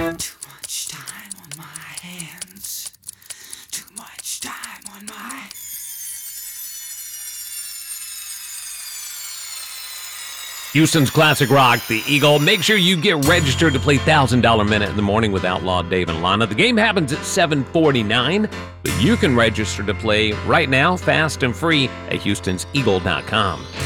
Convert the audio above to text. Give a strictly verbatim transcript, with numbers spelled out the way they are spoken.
Too much time on my hands. Too much time on my... Houston's classic rock, the Eagle. Make sure you get registered to play one thousand dollar Minute in the Morning with Outlaw Dave and Lana. The game happens at seven forty-nine, but you can register to play right now, fast and free, at houstons eagle dot com.